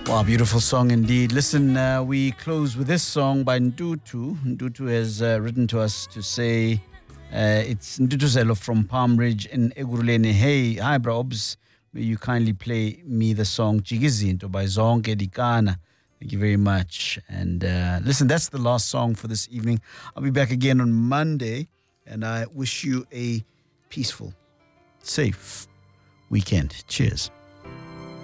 Wow, beautiful song indeed. Listen, we close with this song by Ntutu. Ntutu has written to us to say, it's Ntutu Zelo from Palm Ridge in Eguruleni. Hey, hi, brobs. May you kindly play me the song Chigizinto by Zonke Dikana. Thank you very much. And listen, that's the last song for this evening. I'll be back again on Monday, and I wish you a peaceful, safe weekend. Cheers.